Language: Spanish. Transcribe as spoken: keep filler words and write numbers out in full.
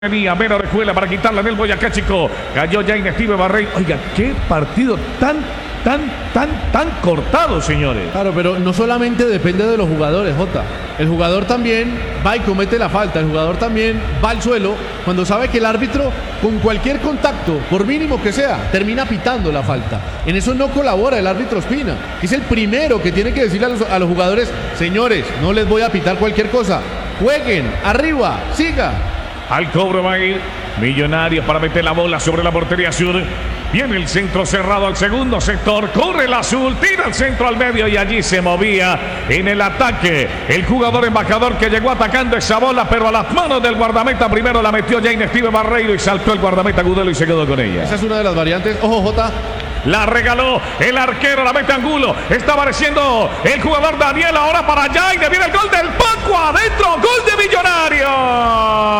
Venía Mero Rejuela para quitarla en el Boyacá Chico. Cayó Jaime Steve Barreiro. Oiga, qué partido tan, tan, tan, tan cortado, señores. Claro, pero no solamente depende de los jugadores, Jota. El jugador también va y comete la falta. El jugador también va al suelo cuando sabe que el árbitro, con cualquier contacto, por mínimo que sea, termina pitando la falta. En eso no colabora el árbitro Ospina, que es el primero que tiene que decirle a los, a los jugadores: señores, no les voy a pitar cualquier cosa. Jueguen, arriba, siga. Al cobro va a ir Millonarios para meter la bola sobre la portería sur. Viene el centro cerrado al segundo sector. Corre el azul, tira el centro al medio y allí se movía en el ataque el jugador embajador que llegó atacando esa bola, pero a las manos del guardameta. Primero la metió Jaime Steve Barreiro y saltó el guardameta Gudelo y se quedó con ella. Esa es una de las variantes. Ojo, Jota. La regaló el arquero, la mete Angulo. Está apareciendo el jugador Daniel ahora para Jaime. Viene el gol del Paco adentro. Gol de Millonarios.